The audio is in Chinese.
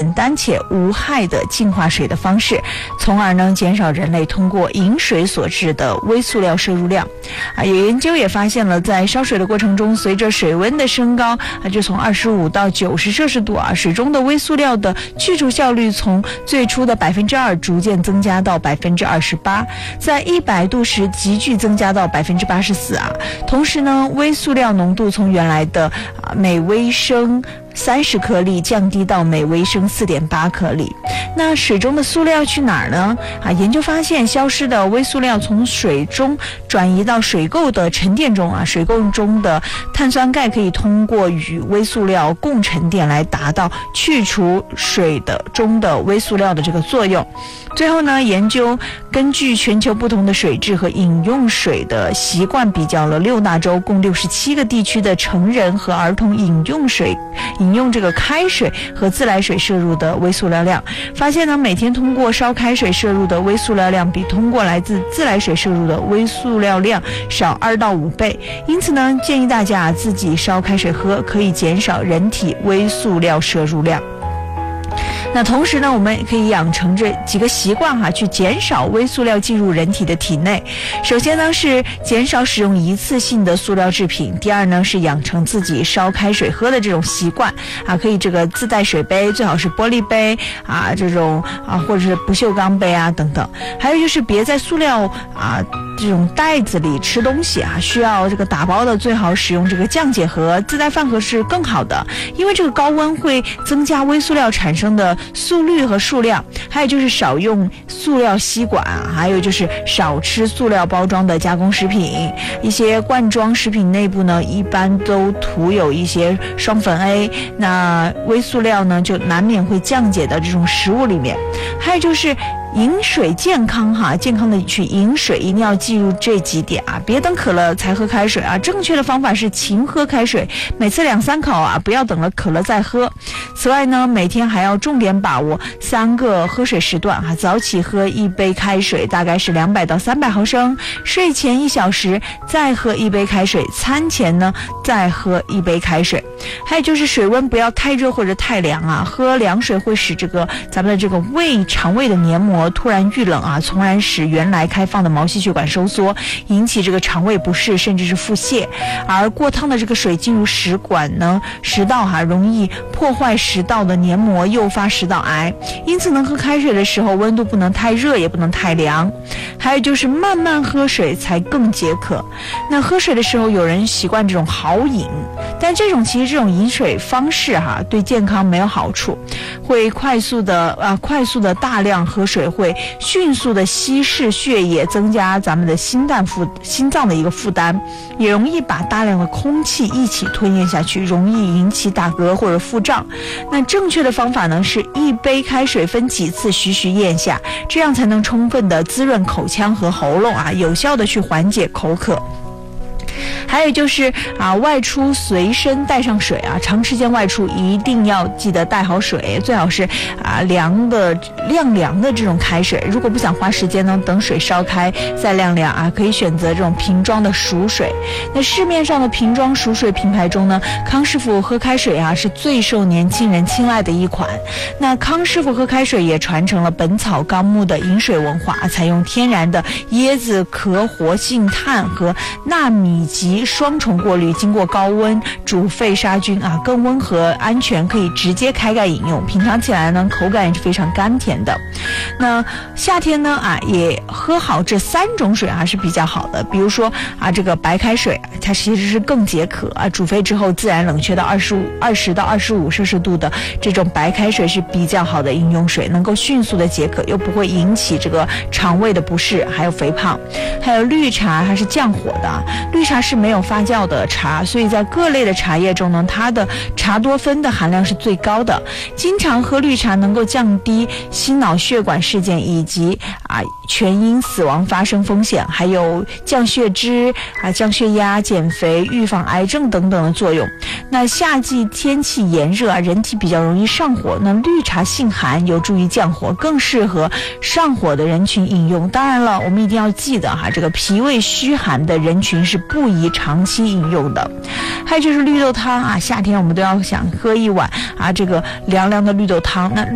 简单且无害的净化水的方式，从而能减少人类通过饮水所致的微塑料摄入量。有研究也发现了，在烧水的过程中，随着水温的升高，就从25到90摄氏度水中的微塑料的去除效率从最初的2%逐渐增加到28%，在100度时急剧增加到84%同时呢，微塑料浓度从原来的每微升30克粒降低到每微升4.8克粒。那水中的塑料去哪儿呢？研究发现，消失的微塑料从水中转移到水垢的沉淀中水垢中的碳酸钙可以通过与微塑料共沉淀来达到去除水中的微塑料的这个作用。最后呢，研究根据全球不同的水质和饮用水的习惯，比较了6大洲共67个地区的成人和儿童饮用这个开水和自来水摄入的微塑料量，发现呢，每天通过烧开水摄入的微塑料量比通过来自自来水摄入的微塑料量少2到5倍。因此呢，建议大家自己烧开水喝，可以减少人体微塑料摄入量。那同时呢，我们可以养成这几个习惯去减少微塑料进入人体的体内。首先呢，是减少使用一次性的塑料制品。第二呢，是养成自己烧开水喝的这种习惯可以这个自带水杯，最好是玻璃杯这种或者是不锈钢杯等等。还有就是别在塑料这种袋子里吃东西需要这个打包的，最好使用这个降解盒，自带饭盒是更好的，因为这个高温会增加微塑料产生的速率和数量。还有就是少用塑料吸管，还有就是少吃塑料包装的加工食品。一些罐装食品内部呢，一般都涂有一些双酚 A， 那微塑料呢就难免会降解到这种食物里面。还有就是饮水健康健康的去饮水，一定要记住这几点别等渴了才喝开水正确的方法是勤喝开水，每次2-3口不要等了渴了再喝。此外呢，每天还要重点把握3个喝水时段早起喝1杯开水，大概是200到300毫升，睡前1小时再喝1杯开水，餐前呢再喝1杯开水。还有就是水温不要太热或者太凉喝凉水会使咱们的这个肠胃的黏膜突然遇冷从而使原来开放的毛细血管收缩，引起这个肠胃不适甚至是腹泻。而过烫的这个水进入食道容易破坏食道的黏膜，诱发食道癌。因此呢，喝开水的时候温度不能太热也不能太凉。还有就是慢慢喝水才更解渴。那喝水的时候有人习惯这种豪饮，但其实这种饮水方式对健康没有好处，会快速的大量喝水会迅速的稀释血液，增加咱们的心脏的一个负担，也容易把大量的空气一起吞咽下去，容易引起打嗝或者腹胀。那正确的方法呢，是1杯开水分几次徐徐咽下，这样才能充分的滋润口腔和喉咙有效的去缓解口渴。还有就是外出随身带上水长时间外出一定要记得带好水，最好是晾凉的这种开水。如果不想花时间呢，等水烧开再晾凉可以选择这种瓶装的熟水。那市面上的瓶装熟水品牌中呢，康师傅喝开水是最受年轻人青睐的一款。那康师傅喝开水也传承了本草纲目的饮水文化，采用天然的椰子壳活性炭和纳米级双重过滤，经过高温煮沸杀菌更温和安全，可以直接开盖饮用，品尝起来呢口感也是非常甘甜的。那夏天呢也喝好这3种水是比较好的。比如说这个白开水，它其实是更解渴煮沸之后自然冷却到20到25摄氏度的这种白开水是比较好的饮用水，能够迅速的解渴，又不会引起这个肠胃的不适还有肥胖。还有绿茶，它是降火的，绿茶是没有发酵的茶，所以在各类的茶叶中呢，它的茶多酚的含量是最高的。经常喝绿茶能够降低心脑血管事件以及全因死亡发生风险，还有降血脂降血压、减肥、预防癌症等等的作用。那夏季天气炎热人体比较容易上火，那绿茶性寒，有助于降火，更适合上火的人群饮用。当然了，我们一定要记得这个脾胃虚寒的人群是不宜长期饮用的。还有就是绿豆汤夏天我们都要想喝一碗这个凉凉的绿豆汤。那